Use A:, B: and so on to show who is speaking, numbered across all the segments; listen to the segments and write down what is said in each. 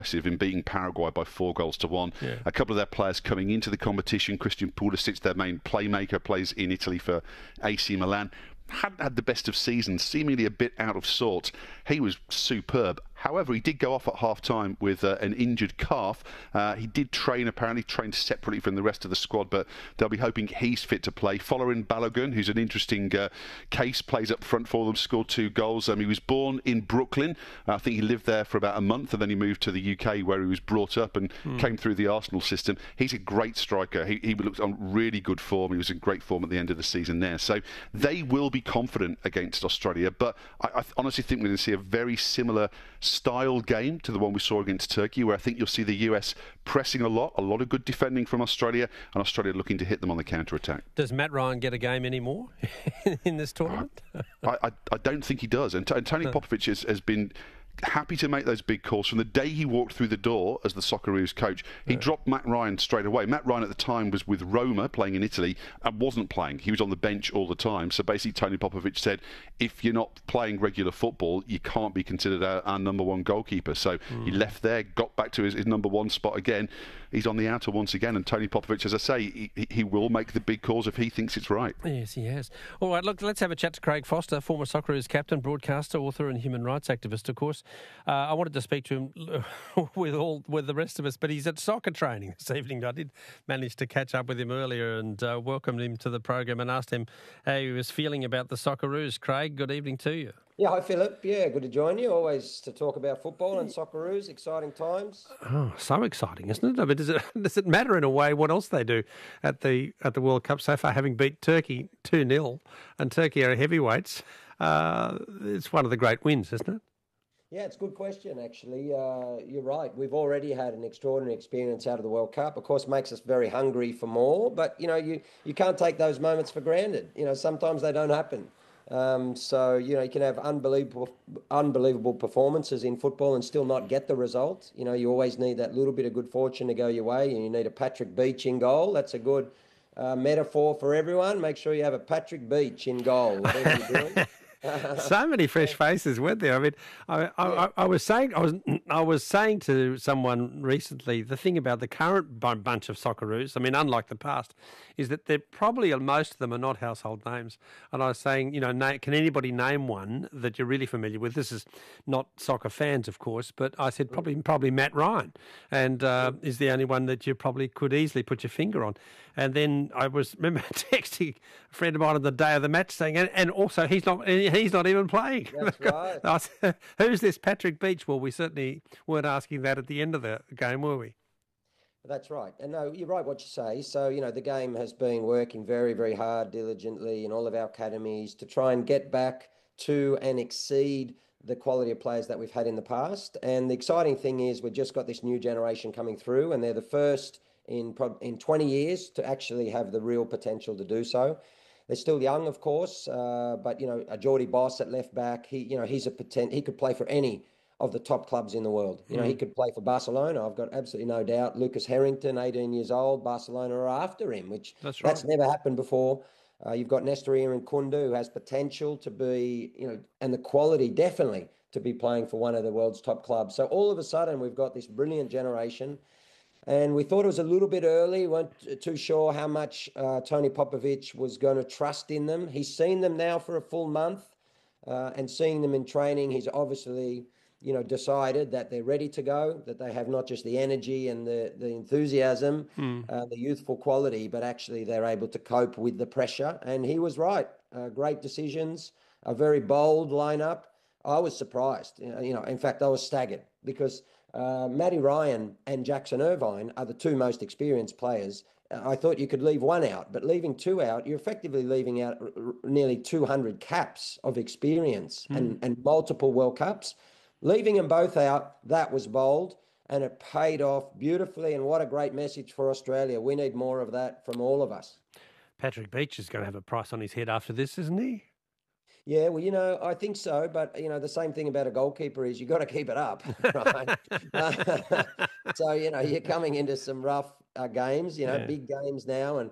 A: in beating Paraguay by 4-1.
B: Yeah.
A: A couple of their players coming into the competition, Christian Pulisic, their main playmaker, plays in Italy for AC Milan. Hadn't had the best of seasons, seemingly a bit out of sorts. He was superb. However, he did go off at half-time with an injured calf. He did apparently trained separately from the rest of the squad, but they'll be hoping he's fit to play. Folarin Balogun, who's an interesting case, plays up front for them, scored 2 goals. He was born in Brooklyn. I think he lived there for about a month, and then he moved to the UK where he was brought up and came through the Arsenal system. He's a great striker. He looked on really good form. He was in great form at the end of the season there. So they will be confident against Australia, but I honestly think we're going to see a very similar style game to the one we saw against Turkey, where I think you'll see the US pressing a lot of good defending from Australia, and Australia looking to hit them on the counter-attack.
B: Does Matt Ryan get a game anymore in this tournament?
A: I don't think he does. And Tony Popovich has been happy to make those big calls. From the day he walked through the door as the Socceroos coach, he dropped Matt Ryan straight away. Matt Ryan at the time was with Roma playing in Italy and wasn't playing. He was on the bench all the time. So basically Tony Popovich said, if you're not playing regular football, you can't be considered our number one goalkeeper. So he left there, got back to his number one spot again. He's on the outer once again, and Tony Popovich, as I say, he will make the big calls if he thinks it's right.
B: Yes, he has. All right, look, let's have a chat to Craig Foster, former Socceroos captain, broadcaster, author and human rights activist, of course. I wanted to speak to him with the rest of us, but he's at soccer training this evening. I did manage to catch up with him earlier and welcomed him to the program and asked him how he was feeling about the Socceroos. Craig, good evening to you.
C: Yeah, hi Philip. Yeah, good to join you. Always to talk about football and Socceroos. Exciting times.
B: Oh, so exciting, isn't it? I mean, does it matter in a way what else they do at the World Cup so far, having beat Turkey 2-0, and Turkey are heavyweights? It's one of the great wins, isn't it?
C: Yeah, it's a good question, actually. You're right. We've already had an extraordinary experience out of the World Cup. Of course, makes us very hungry for more. But, you can't take those moments for granted. Sometimes they don't happen. You can have unbelievable performances in football and still not get the result. You always need that little bit of good fortune to go your way, and you need a Patrick Beach in goal. That's a good metaphor for everyone. Make sure you have a Patrick Beach in goal, whatever you're doing.
B: So many fresh faces, weren't there? I mean, I was saying to someone recently, the thing about the current bunch of Socceroos, I mean, unlike the past, is that they're probably, most of them are not household names. And I was saying, can anybody name one that you're really familiar with? This is not soccer fans, of course, but I said probably Matt Ryan, and is the only one that you probably could easily put your finger on. And then I remember texting a friend of mine on the day of the match saying, and also he's not even playing.
C: That's right.
B: I said, who's this Patrick Beach? Well, we certainly weren't asking that at the end of the game, were we?
C: That's right. And no, you're right what you say. So, the game has been working very, very hard, diligently in all of our academies to try and get back to and exceed the quality of players that we've had in the past. And the exciting thing is we've just got this new generation coming through, and they're the first in 20 years to actually have the real potential to do so. They're still young, of course, but a Geordie Boss at left back, he could play for any of the top clubs in the world. He could play for Barcelona. I've got absolutely no doubt. Lucas Harrington, 18 years old, Barcelona are after him, which that's never happened before. You've got Nestor and Kundu, who has potential to be, and the quality definitely to be playing for one of the world's top clubs. So all of a sudden, we've got this brilliant generation. And we thought it was a little bit early. We weren't too sure how much Tony Popovich was going to trust in them. He's seen them now for a full month, and seeing them in training, he's obviously, decided that they're ready to go, that they have not just the energy and the enthusiasm, the youthful quality, but actually they're able to cope with the pressure. And he was right. Great decisions, a very bold lineup. I was surprised. In fact, I was staggered because Matty Ryan and Jackson Irvine are the two most experienced players. I thought you could leave one out, but leaving two out, you're effectively leaving out nearly 200 caps of experience and multiple World Cups. Leaving them both out, that was bold, and it paid off beautifully, and what a great message for Australia. We need more of that from all of us.
B: Patrick Beach is going to have a price on his head after this, isn't he?
C: Yeah, well, I think so. But, the same thing about a goalkeeper is you got to keep it up, right? So, you're coming into some rough games, big games now. And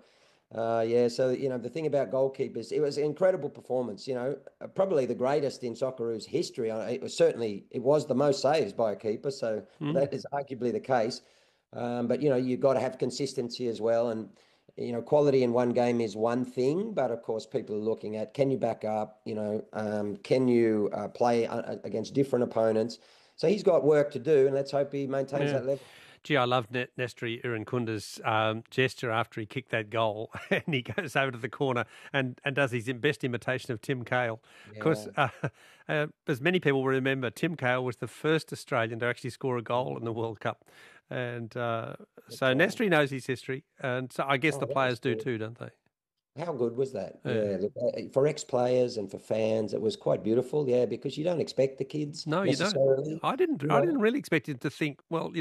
C: Yeah, so the thing about goalkeepers, it was an incredible performance. Probably the greatest in Socceroos history. It was the most saves by a keeper, so that is arguably the case. But you've got to have consistency as well, and quality in one game is one thing, but of course people are looking at, can you back up? Can you play against different opponents? So he's got work to do, and let's hope he maintains that level.
B: Gee, I loved Nestri Irankunda's gesture after he kicked that goal, and he goes over to the corner and does his best imitation of Tim Cahill.
C: Yeah.
B: Of course, as many people will remember, Tim Cahill was the first Australian to actually score a goal in the World Cup. And so Nestri knows his history, and so I guess the players do too, don't they?
C: How good was that? Yeah, look, for ex-players and for fans, it was quite beautiful. Yeah, because you don't expect the kids.
B: No, you don't. I didn't really expect him to think. Well,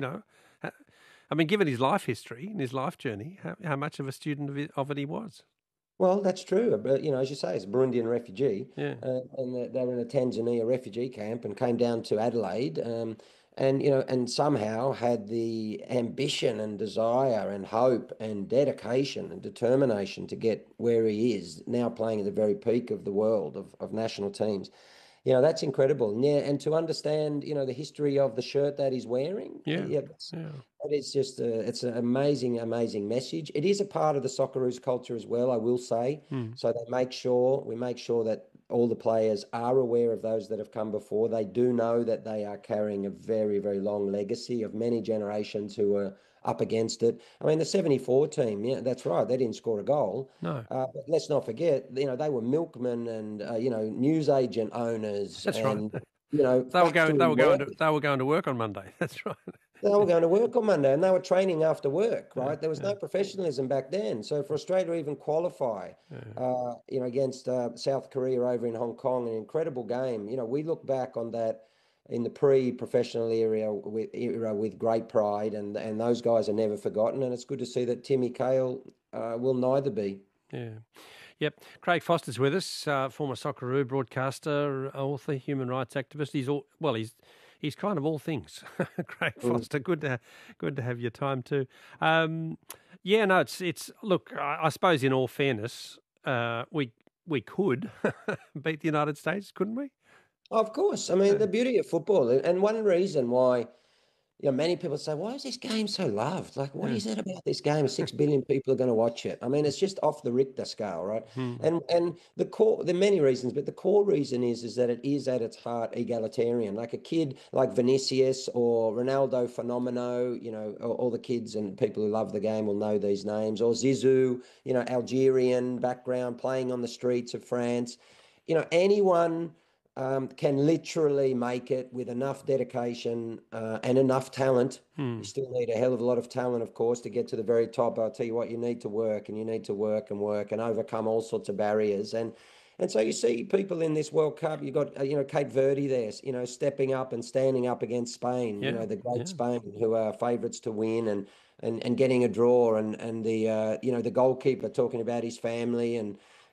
B: I mean, given his life history and his life journey, how much of a student of it he was.
C: Well, that's true. But, as you say, it's a Burundian refugee.
B: Yeah.
C: And they were in a Tanzania refugee camp and came down to Adelaide. And somehow had the ambition and desire and hope and dedication and determination to get where he is, now playing at the very peak of the world of national teams. That's incredible. And to understand, the history of the shirt that he's wearing. It is just it's an amazing, amazing message. It is a part of the Socceroos culture as well, I will say. So we make sure that all the players are aware of those that have come before. They do know that they are carrying a very, very long legacy of many generations who are up against it. I mean, the 74 team, yeah, that's right. They didn't score a goal.
B: No.
C: But let's not forget, they were milkmen and, newsagent owners.
B: That's
C: and,
B: right.
C: They
B: were going to work on Monday. That's right.
C: They were going to work on Monday and they were training after work, right? There was no professionalism back then. So for Australia to even qualify, against South Korea over in Hong Kong, an incredible game. We look back on that in the pre-professional era with great pride, and those guys are never forgotten. And it's good to see that Timmy Cahill will neither be.
B: Yeah. Yep. Craig Foster's with us, former Socceroo broadcaster, author, human rights activist. He's kind of all things. Craig Foster, good to have your time too. It's look, I suppose in all fairness, we could beat the United States, couldn't we?
C: Of course. I mean, the beauty of football, and one reason why, many people say, why is this game so loved? Like, what is it about this game? 6 billion people are going to watch it. I mean, it's just off the Richter scale, right? And the core, there are many reasons, but the core reason is that it is at its heart egalitarian. Like a kid like Vinicius or Ronaldo Fenomeno, all the kids and people who love the game will know these names, or Zizou, Algerian background, playing on the streets of France. Anyone can literally make it with enough dedication and enough talent. You still need a hell of a lot of talent, of course, to get to the very top. I'll tell you what, you need to work, and you need to work and work and overcome all sorts of barriers. And so you see people in this World Cup, you've got, Cape Verde there, stepping up and standing up against Spain, the great Spain, who are favourites to win, and getting a draw, and the goalkeeper talking about his family, and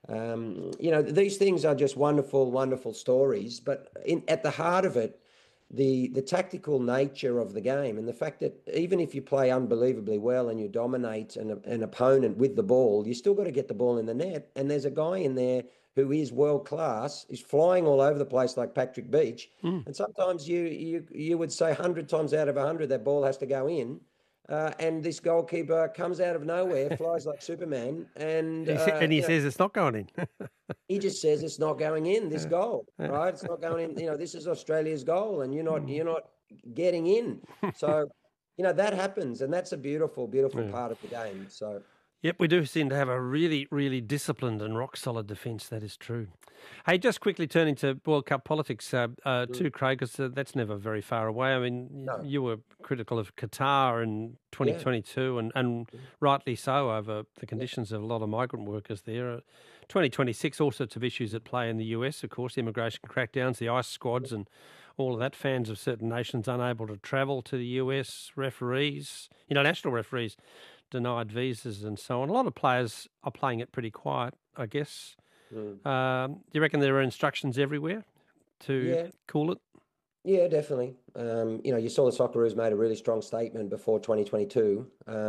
C: these things are just wonderful, wonderful stories. But at the heart of it, the tactical nature of the game, and the fact that even if you play unbelievably well and you dominate an opponent with the ball, you still got to get the ball in the net. And there's a guy in there who is world class, is flying all over the place like Patrick Beach. And sometimes you would say 100 times out of 100 that ball has to go in. And this goalkeeper comes out of nowhere, flies like Superman, and
B: he says it's not going in.
C: He just says it's not going in. This goal, right? It's not going in. This is Australia's goal, and you're not getting in. So, that happens, and that's a beautiful, beautiful part of the game. So.
B: Yep, we do seem to have a really, really disciplined and rock-solid defence. That is true. Hey, just quickly turning to World Cup politics too, Craig, because that's never very far away. I mean, you were critical of Qatar in 2022, and rightly so, over the conditions of a lot of migrant workers there. 2026, all sorts of issues at play in the US, of course, immigration crackdowns, the ICE squads and all of that, fans of certain nations unable to travel to the US, referees, international referees, denied visas and so on. A lot of players are playing it pretty quiet, I guess. Do you reckon there are instructions everywhere to cool it?
C: Yeah, definitely. You saw the Socceroos made a really strong statement before 2022.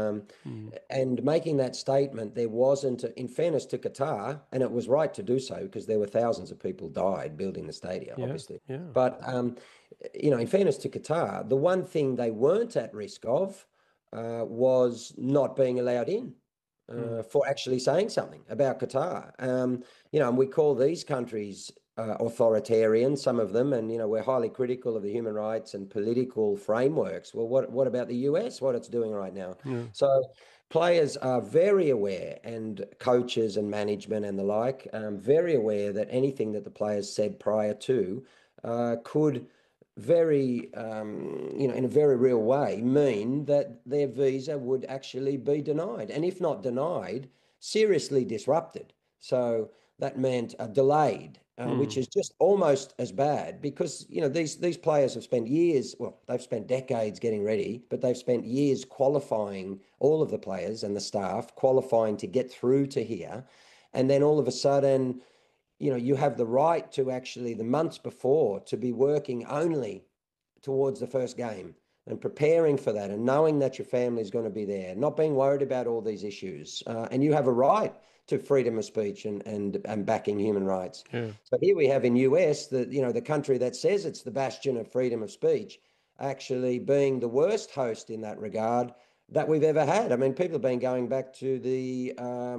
C: And making that statement, there wasn't, in fairness to Qatar, and it was right to do so because there were thousands of people died building the stadium, obviously.
B: Yeah.
C: But, in fairness to Qatar, the one thing they weren't at risk of was not being allowed in. For actually saying something about Qatar. And we call these countries authoritarian, some of them, and, we're highly critical of the human rights and political frameworks. Well, what about the US, what it's doing right now? So players are very aware, and coaches and management and the like, very aware that anything that the players said prior to could very, in a very real way, mean that their visa would actually be denied. And if not denied, seriously disrupted. So that meant delayed, which is just almost as bad because, these players have spent years, they've spent decades getting ready, but they've spent years qualifying, all of the players and the staff qualifying to get through to here. And then all of a sudden, you have the right to actually the months before to be working only towards the first game and preparing for that and knowing that your family is going to be there, not being worried about all these issues. And you have a right to freedom of speech and backing human rights. Yeah. So here we have in US, the country that says it's the bastion of freedom of speech, actually being the worst host in that regard that we've ever had. I mean, people have been going back to the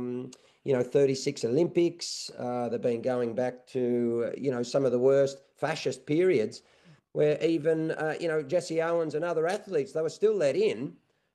C: 36 Olympics. They've been going back to, some of the worst fascist periods where even, Jesse Owens and other athletes, they were still let in.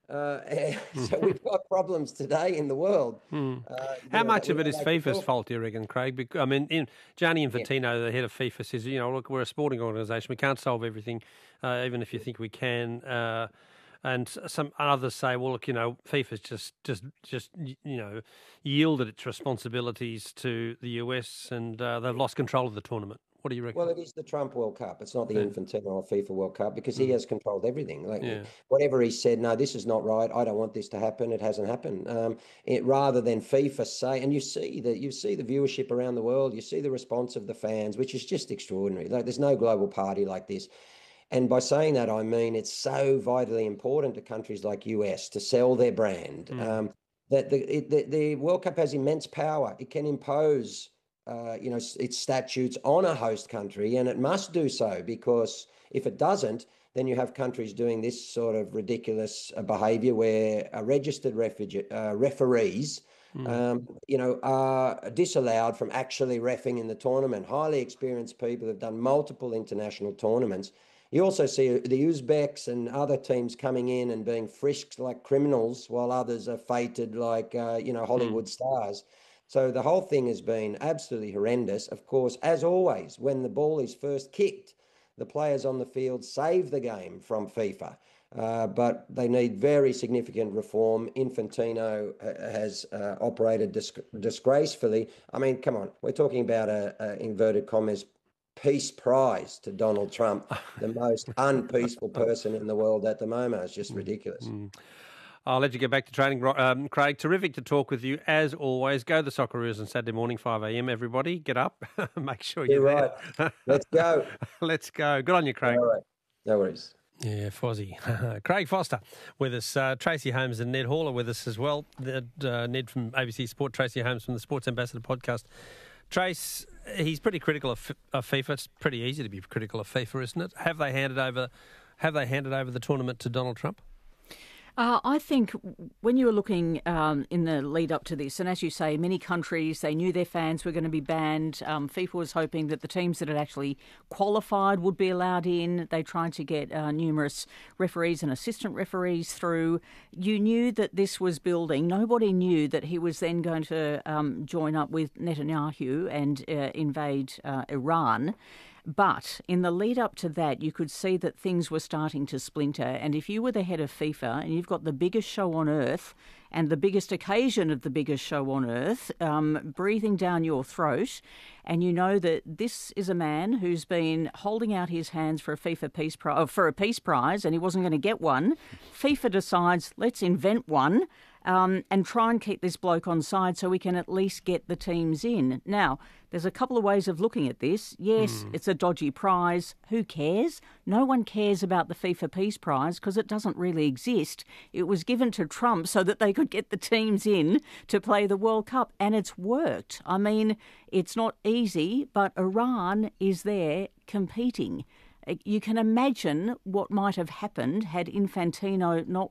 C: So we've got problems today in the world.
B: How much of it is FIFA's fault, do you reckon, Craig? I mean, Gianni Infantino, the head of FIFA, says, look, we're a sporting organisation. We can't solve everything, even if you think we can. And some others say, well, look, FIFA's just yielded its responsibilities to the US and they've lost control of the tournament. What do you reckon?
C: Well, it is the Trump World Cup. It's not the Infantino or FIFA World Cup because he has controlled everything. Whatever he said, no, this is not right. I don't want this to happen. It hasn't happened. Rather than FIFA say, and you see the viewership around the world. You see the response of the fans, which is just extraordinary. There's no global party like this. And by saying that, I mean it's so vitally important to countries like US to sell their brand. That the World Cup has immense power. It can impose, its statutes on a host country, and it must do so because if it doesn't, then you have countries doing this sort of ridiculous behaviour where registered referees, are disallowed from actually reffing in the tournament. Highly experienced people have done multiple international tournaments. You also see the Uzbeks and other teams coming in and being frisked like criminals while others are fated like, Hollywood stars. So the whole thing has been absolutely horrendous. Of course, as always, when the ball is first kicked, the players on the field save the game from FIFA. But they need very significant reform. Infantino has operated disgracefully. I mean, come on, we're talking about a inverted commas peace prize to Donald Trump, the most unpeaceful person in the world at the moment. It's just ridiculous.
B: I'll let you get back to training, Craig. Terrific to talk with you, as always. Go the Socceroos on Saturday morning, 5 a.m, everybody. Get up. Make sure you're there.
C: Right. Let's go.
B: Let's go. Good on you, Craig.
C: All right. No worries.
B: Yeah, Fozzie. Craig Foster with us. Tracy Holmes and Ned Hall are with us as well. Ned from ABC Sport, Tracy Holmes from the Sports Ambassador podcast. Trace, he's pretty critical of FIFA. It's pretty easy to be critical of FIFA, isn't it? Have they handed over the tournament to Donald Trump?
D: I think when you were looking in the lead up to this, and as you say, many countries, they knew their fans were going to be banned. FIFA was hoping that the teams that had actually qualified would be allowed in. They tried to get numerous referees and assistant referees through. You knew that this was building. Nobody knew that he was then going to join up with Netanyahu and invade Iran. But in the lead up to that, you could see that things were starting to splinter. And if you were the head of FIFA and you've got the biggest show on earth and the biggest occasion of the biggest show on earth breathing down your throat, and you know that this is a man who's been holding out his hands for a FIFA peace prize, and he wasn't going to get one, FIFA decides, let's invent one. and try and keep this bloke on side so we can at least get the teams in. Now, there's a couple of ways of looking at this. Yes, it's a dodgy prize. Who cares? No one cares about the FIFA Peace Prize because it doesn't really exist. It was given to Trump so that they could get the teams in to play the World Cup, and it's worked. I mean, it's not easy, but Iran is there competing. You can imagine what might have happened had Infantino not